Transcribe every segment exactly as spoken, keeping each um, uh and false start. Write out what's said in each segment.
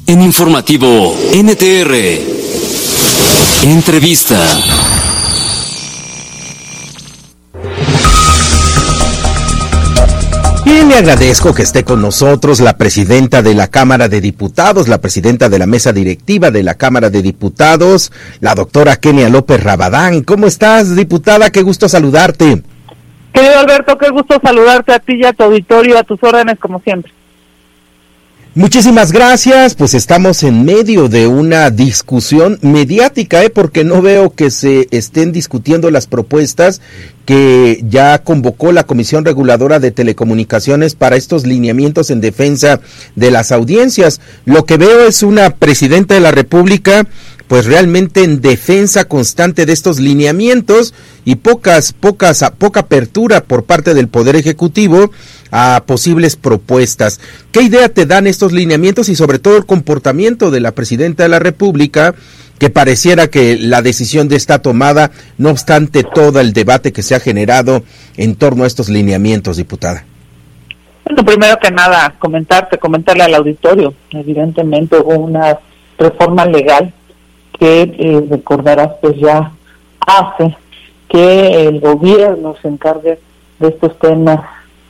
En Informativo N T R, entrevista. Y le agradezco que esté con nosotros la presidenta de la Cámara de Diputados, la presidenta de la mesa directiva de la Cámara de Diputados, la doctora Kenia López Rabadán. ¿Cómo estás, diputada? Qué gusto saludarte. Querido Alberto, qué gusto saludarte a ti y a tu auditorio, a tus órdenes como siempre. Muchísimas gracias, pues estamos en medio de una discusión mediática, ¿eh? Porque no veo que se estén discutiendo las propuestas que ya convocó la Comisión Reguladora de Telecomunicaciones para estos lineamientos en defensa de las audiencias. Lo que veo es una presidenta de la República pues realmente en defensa constante de estos lineamientos y pocas, pocas, poca apertura por parte del Poder Ejecutivo a posibles propuestas. ¿Qué idea te dan estos lineamientos y sobre todo el comportamiento de la Presidenta de la República, que pareciera que la decisión de esta tomada, no obstante todo el debate que se ha generado en torno a estos lineamientos, diputada? Bueno, primero que nada, comentarte, comentarle al auditorio, evidentemente hubo una reforma legal que eh, recordarás pues ya hace que el gobierno se encargue de estos temas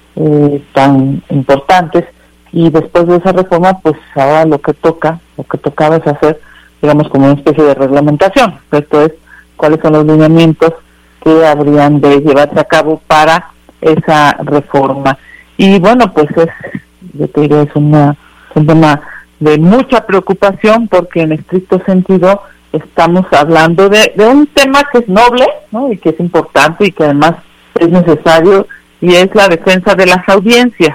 eh, tan importantes, y después de esa reforma pues ahora lo que toca, lo que tocaba es hacer, digamos, como una especie de reglamentación. Esto es, cuáles son los lineamientos que habrían de llevarse a cabo para esa reforma. Y bueno, pues es, yo te diría, es una, un tema de mucha preocupación, porque en estricto sentido estamos hablando de, de un tema que es noble, ¿no? Y que es importante y que además es necesario, y es la defensa de las audiencias.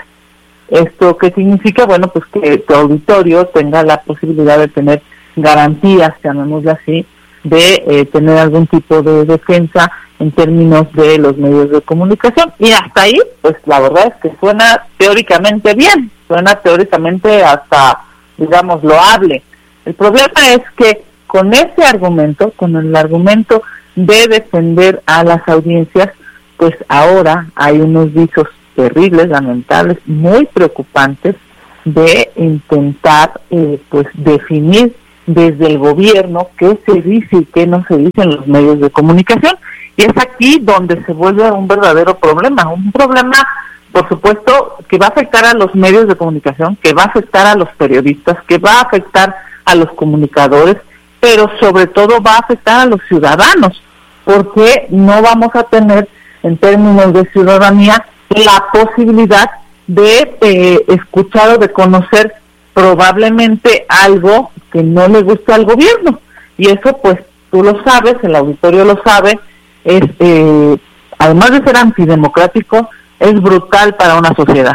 ¿Esto qué significa? Bueno, pues que tu auditorio tenga la posibilidad de tener garantías, llamémosle así, de eh, tener algún tipo de defensa en términos de los medios de comunicación. Y hasta ahí, pues la verdad es que suena teóricamente bien, suena teóricamente hasta, digamos, loable. El problema es que con ese argumento, con el argumento de defender a las audiencias, pues ahora hay unos visos terribles, lamentables, muy preocupantes, de intentar eh, pues definir desde el gobierno qué se dice y qué no se dice en los medios de comunicación. Y es aquí donde se vuelve un verdadero problema, un problema, por supuesto, que va a afectar a los medios de comunicación, que va a afectar a los periodistas, que va a afectar a los comunicadores, pero sobre todo va a afectar a los ciudadanos, porque no vamos a tener, en términos de ciudadanía, la posibilidad de eh, escuchar o de conocer probablemente algo que no le guste al gobierno. Y eso, pues, tú lo sabes, el auditorio lo sabe, es eh, además de ser antidemocrático, es brutal para una sociedad.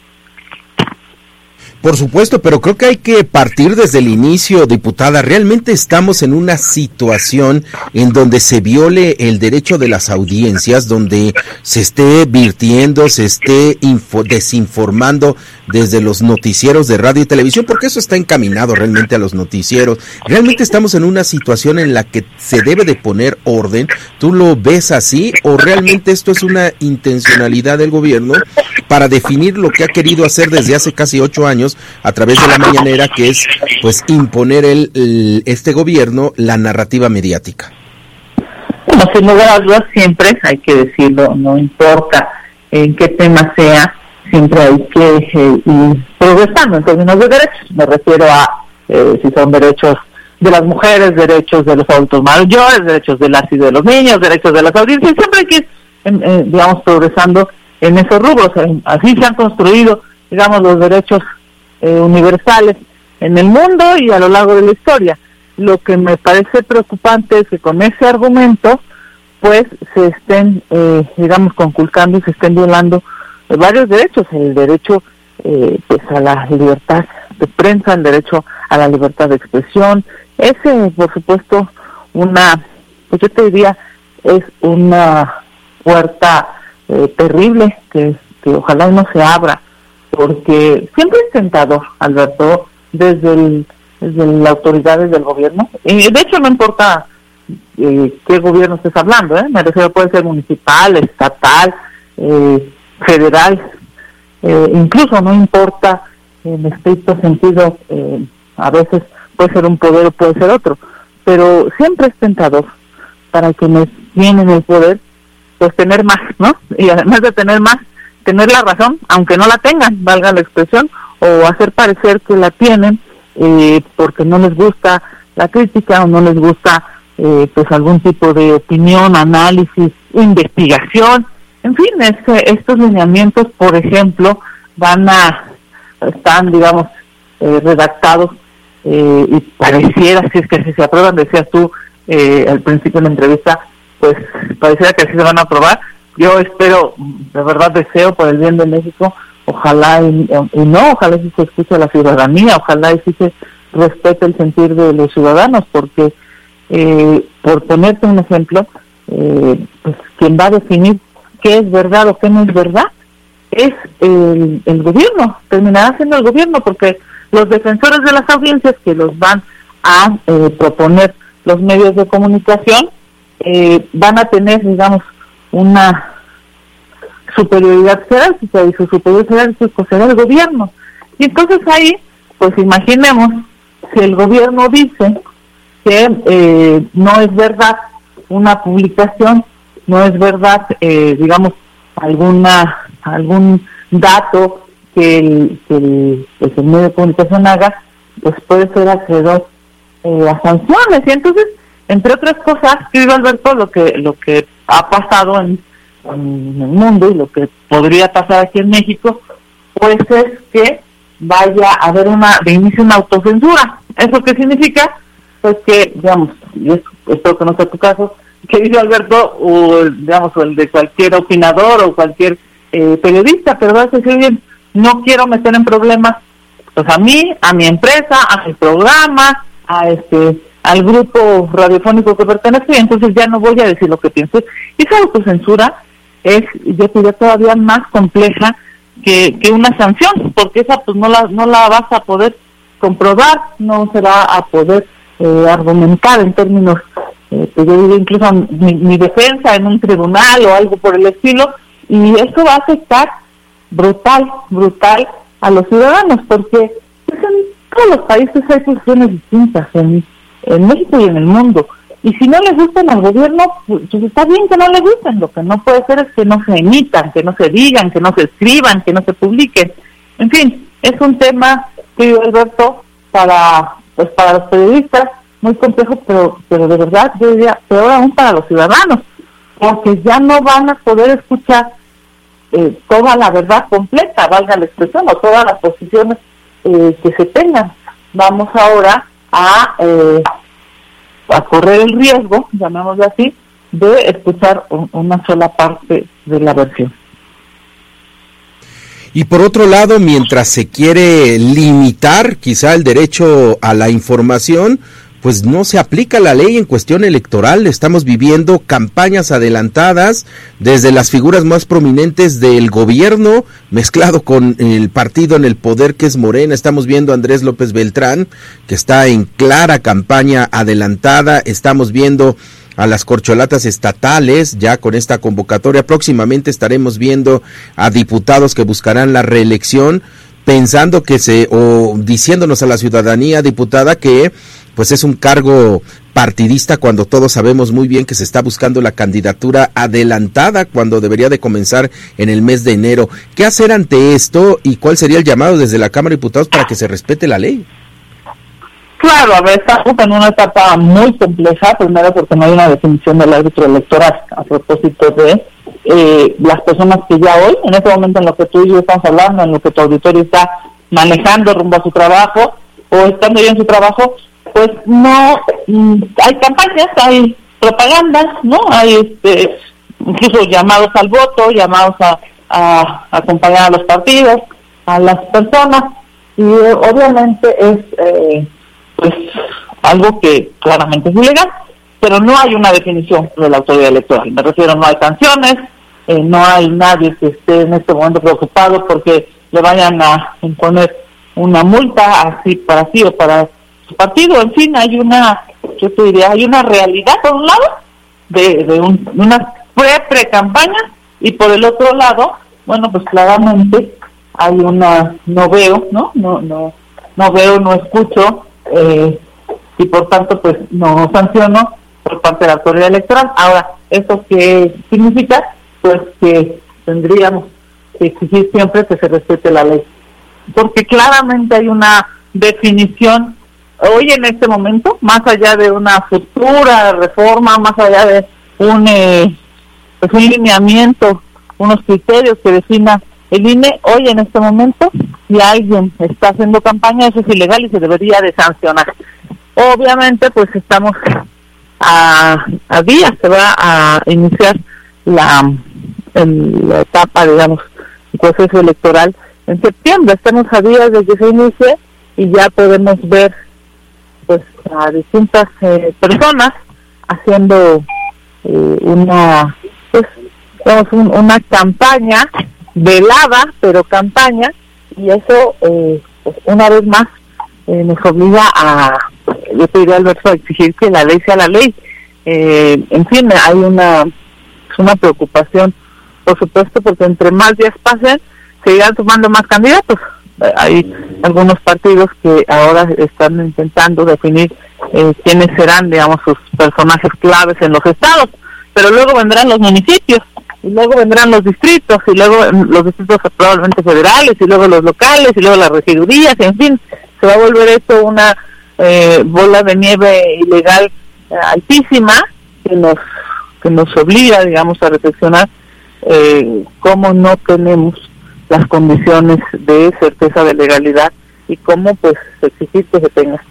Por supuesto, pero creo que hay que partir desde el inicio, diputada. Realmente estamos en una situación en donde se viole el derecho de las audiencias, donde se esté virtiendo, se esté info, desinformando desde los noticieros de radio y televisión, porque eso está encaminado realmente a los noticieros. Realmente estamos en una situación en la que se debe de poner orden. ¿Tú lo ves así o realmente esto es una intencionalidad del gobierno para definir lo que ha querido hacer desde hace casi ocho años a través de la mañanera, que es pues imponer el, el este gobierno la narrativa mediática? Bueno, sin lugar a dudas, siempre hay que decirlo, no importa en qué tema sea, siempre hay que eh, ir progresando en términos de derechos. Me refiero a eh, si son derechos de las mujeres, derechos de los adultos mayores, derechos de las y de los niños, derechos de las audiencias. Siempre hay que ir, eh, digamos, progresando en esos rubros. Así se han construido, digamos, los derechos eh, universales en el mundo y a lo largo de la historia. Lo que me parece preocupante es que con ese argumento, pues, se estén, eh, digamos, conculcando y se estén violando eh, varios derechos. El derecho, eh, pues, a la libertad de prensa, el derecho a la libertad de expresión. Ese, por supuesto, una, pues yo te diría, es una puerta Eh, terrible que, que ojalá no se abra, porque siempre es tentador, Alberto, desde, el, desde la autoridad, desde el gobierno, y de hecho no importa eh, qué gobierno estés hablando, ¿eh? Me refiero, puede ser municipal, estatal, eh, federal, eh, incluso no importa en estricto sentido eh, a veces puede ser un poder o puede ser otro, pero siempre es tentador para quienes tienen el poder, pues tener más, ¿no? Y además de tener más, tener la razón, aunque no la tengan, valga la expresión, o hacer parecer que la tienen, eh, porque no les gusta la crítica o no les gusta eh, pues algún tipo de opinión, análisis, investigación, en fin, este, estos lineamientos, por ejemplo, van a, están, digamos, eh, redactados eh, y pareciera, si es que si se aprueban, decías tú eh, al principio de la entrevista, pues pareciera que así se van a aprobar. Yo espero, de verdad deseo por el bien de México, ojalá y, y no, ojalá sí se escuche a la ciudadanía, ojalá y sí se respete el sentir de los ciudadanos, porque eh, por ponerte un ejemplo, eh, pues quien va a definir qué es verdad o qué no es verdad es el, el gobierno, terminará siendo el gobierno, porque los defensores de las audiencias que los van a eh, proponer los medios de comunicación eh, van a tener, digamos, una superioridad jerárquica, y su superioridad jerárquica será el gobierno. Y entonces ahí, pues imaginemos, si el gobierno dice que eh, no es verdad una publicación, no es verdad, eh, digamos, alguna algún dato que el, que el, pues el medio de comunicación haga, pues puede ser acreedor eh, a sanciones. Y entonces, entre otras cosas, querido Alberto, lo que lo que ha pasado en, en el mundo y lo que podría pasar aquí en México, pues es que vaya a haber una de inicio una autocensura. ¿Eso qué significa? Pues que, digamos, yo espero que no sea tu caso, querido Alberto, o digamos, o el de cualquier opinador o cualquier eh, periodista, pero vas a decir, bien, no quiero meter en problemas, pues a mí, a mi empresa, a mi programa, a este, al grupo radiofónico que pertenezco, y entonces ya no voy a decir lo que pienso. Y esa autocensura es, yo diría, todavía más compleja que, que una sanción, porque esa pues no la no la vas a poder comprobar, no se va a poder eh, argumentar en términos, eh, que yo diría incluso mi, mi defensa en un tribunal o algo por el estilo, y esto va a afectar brutal, brutal a los ciudadanos, porque pues, en todos los países hay posiciones distintas, en, en México y en el mundo, y si no les gustan al gobierno, pues está bien que no les gusten, lo que no puede ser es que no se emitan, que no se digan, que no se escriban, que no se publiquen. En fin, es un tema, querido Alberto, para pues para los periodistas, muy complejo, pero pero de verdad, yo diría, peor aún para los ciudadanos, porque ya no van a poder escuchar eh, toda la verdad completa, valga la expresión, o todas las posiciones eh, que se tengan. Vamos ahora a... Eh, a correr el riesgo, llamémoslo así, de escuchar un, una sola parte de la versión. Y por otro lado, mientras se quiere limitar quizá el derecho a la información, pues no se aplica la ley en cuestión electoral. Estamos viviendo campañas adelantadas desde las figuras más prominentes del gobierno, mezclado con el partido en el poder que es Morena. Estamos viendo a Andrés López Beltrán, que está en clara campaña adelantada. Estamos viendo a las corcholatas estatales, ya con esta convocatoria. Próximamente estaremos viendo a diputados que buscarán la reelección, pensando que se, o diciéndonos a la ciudadanía, diputada, que pues es un cargo partidista, cuando todos sabemos muy bien que se está buscando la candidatura adelantada cuando debería de comenzar en el mes de enero. ¿Qué hacer ante esto y cuál sería el llamado desde la Cámara de Diputados para que se respete la ley? Claro, a ver, estamos en una etapa muy compleja, primero porque no hay una definición del árbitro electoral a propósito de eh, las personas que ya hoy, en este momento en lo que tú y yo estamos hablando, en lo que tu auditorio está manejando rumbo a su trabajo o estando ya en su trabajo, pues no, mm, hay campañas, hay propagandas, ¿no? Hay este, incluso llamados al voto, llamados a, a, a acompañar a los partidos, a las personas, y eh, obviamente es eh, pues algo que claramente es ilegal, pero no hay una definición de la autoridad electoral. Me refiero, no hay sanciones, eh, no hay nadie que esté en este momento preocupado porque le vayan a imponer una multa así para sí o para su partido. En fin, hay una, yo te diría, hay una realidad por un lado de, de, un, de una pre-pre-campaña, y por el otro lado, bueno, pues claramente hay una, no veo, ¿no? No, no, no veo, no escucho eh, y por tanto pues no sancionó por parte de la autoridad electoral. Ahora, ¿eso qué significa? Pues que tendríamos que exigir siempre que se respete la ley, porque claramente hay una definición hoy en este momento, más allá de una futura reforma, más allá de un, eh, pues un lineamiento, unos criterios que defina el I N E, hoy en este momento, si alguien está haciendo campaña, eso es ilegal y se debería de sancionar. Obviamente, pues estamos a, a días, se va a iniciar la, el, la etapa, digamos, el proceso electoral en septiembre. Estamos a días de que se inicie y ya podemos ver pues a distintas eh, personas haciendo eh, una pues digamos, un, una campaña velada, pero campaña, y eso eh, pues una vez más eh, nos obliga a, yo te diría, Alberto, a exigir que la ley sea la ley. Eh, en fin, hay una una preocupación, por supuesto, porque entre más días pasen se irán sumando más candidatos. Hay algunos partidos que ahora están intentando definir eh, quiénes serán, digamos, sus personajes claves en los estados, pero luego vendrán los municipios, y luego vendrán los distritos, y luego los distritos probablemente federales, y luego los locales, y luego las regidurías, y en fin, se va a volver esto una eh, bola de nieve ilegal eh, altísima, que nos que nos obliga, digamos, a reflexionar eh, cómo no tenemos las condiciones de certeza de legalidad y cómo pues exigir que se tenga.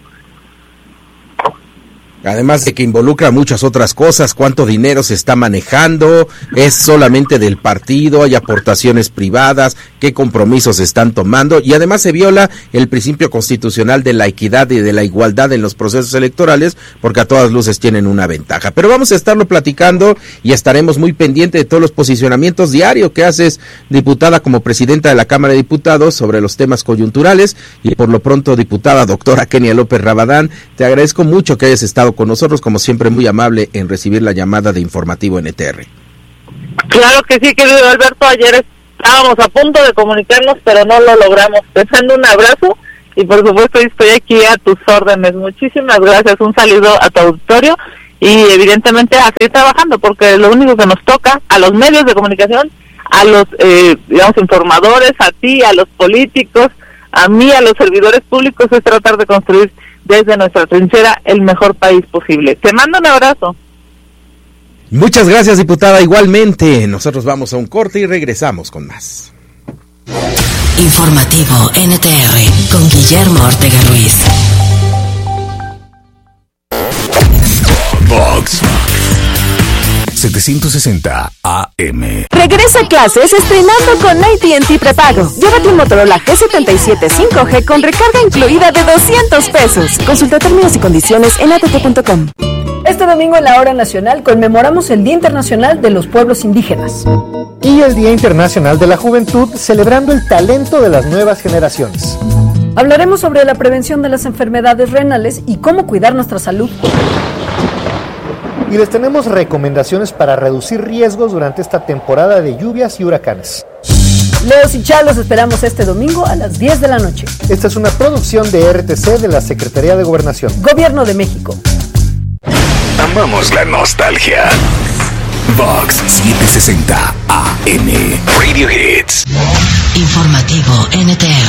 Además de que involucra muchas otras cosas, cuánto dinero se está manejando, es solamente del partido, hay aportaciones privadas, qué compromisos se están tomando, y además se viola el principio constitucional de la equidad y de la igualdad en los procesos electorales, porque a todas luces tienen una ventaja. Pero vamos a estarlo platicando y estaremos muy pendientes de todos los posicionamientos diarios que haces, diputada, como presidenta de la Cámara de Diputados, sobre los temas coyunturales, y por lo pronto, diputada doctora Kenia López Rabadán, te agradezco mucho que hayas estado con nosotros, como siempre muy amable en recibir la llamada de Informativo N T R. Claro que sí, querido Alberto, ayer estábamos a punto de comunicarnos, pero no lo logramos. Te mando un abrazo y por supuesto estoy aquí a tus órdenes. Muchísimas gracias, un saludo a tu auditorio y evidentemente a seguir trabajando, porque lo único que nos toca a los medios de comunicación, a los eh, digamos informadores, a ti, a los políticos, a mí, a los servidores públicos, es tratar de construir desde nuestra trinchera el mejor país posible. Te mando un abrazo. Muchas gracias, diputada, igualmente. Nosotros vamos a un corte y regresamos con más. Informativo N T R con Guillermo Ortega Ruiz. Vox setecientos sesenta A M. Regresa a clases estrenando con A T and T prepago. Llévate un Motorola G setenta y siete cinco G con recarga incluida de doscientos pesos. Consulta términos y condiciones en a t t punto com. Este domingo en la Hora Nacional conmemoramos el Día Internacional de los Pueblos Indígenas. Y el Día Internacional de la Juventud, celebrando el talento de las nuevas generaciones. Hablaremos sobre la prevención de las enfermedades renales y cómo cuidar nuestra salud. Y les tenemos recomendaciones para reducir riesgos durante esta temporada de lluvias y huracanes. Leos y Chá los esperamos este domingo a las diez de la noche. Esta es una producción de R T C de la Secretaría de Gobernación. Gobierno de México. Amamos la nostalgia. Vox setecientos sesenta A M. Radio Hits. Informativo N T R.